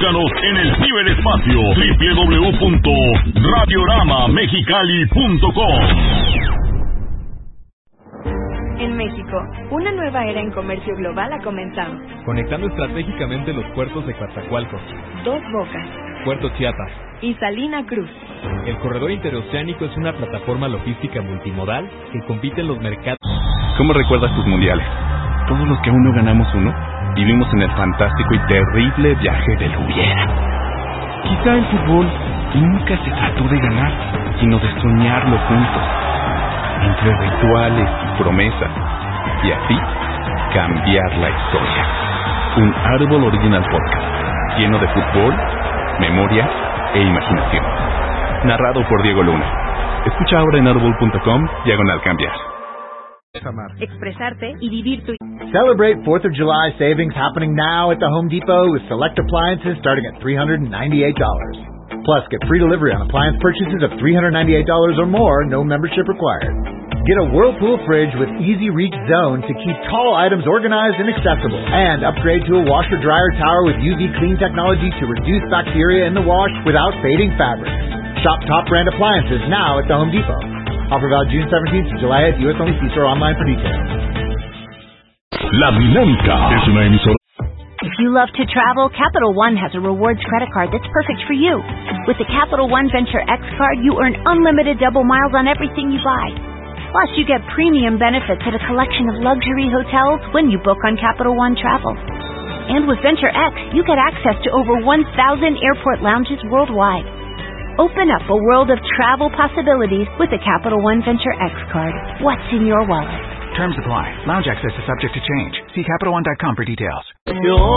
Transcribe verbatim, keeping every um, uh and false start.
Búscanos en el ciberespacio doble u doble u doble u punto radiorama mexicali punto com. En México, una nueva era en comercio global ha comenzado. Conectando estratégicamente los puertos de Coatzacoalcos, Dos Bocas, Puerto Chiapas y Salina Cruz. El corredor interoceánico es una plataforma logística multimodal que compite en los mercados. ¿Cómo recuerdas tus mundiales? Todos los que aún no ganamos uno, vivimos en el fantástico y terrible viaje del hubiera. Quizá el fútbol nunca se trató de ganar, sino de soñarlo juntos, entre rituales y promesas, y así cambiar la historia. Un Audible Original Podcast, lleno de fútbol, memoria e imaginación. Narrado por Diego Luna. Escucha ahora en audible punto com, diagonal cambiar. Expresarte y vivir tu... Celebrate fourth of July savings happening now at the Home Depot with select appliances starting at three hundred ninety-eight dollars. Plus, get free delivery on appliance purchases of three hundred ninety-eight dollars or more, no membership required. Get a Whirlpool fridge with easy reach zone to keep tall items organized and accessible. And upgrade to a washer-dryer tower with U V clean technology to reduce bacteria in the wash without fading fabrics. Shop top brand appliances now at the Home Depot. Offer valid June seventeenth to July eighth, U S only. See store online for details. La Dinámica es una emisora. If you love to travel, Capital One has a rewards credit card that's perfect for you. With the Capital One Venture X card, you earn unlimited double miles on everything you buy. Plus, you get premium benefits at a collection of luxury hotels when you book on Capital One Travel. And with Venture X, you get access to over one thousand airport lounges worldwide. Open up a world of travel possibilities with the Capital One Venture X card. What's in your wallet? Terms apply. Lounge access is subject to change. See Capital One dot com for details.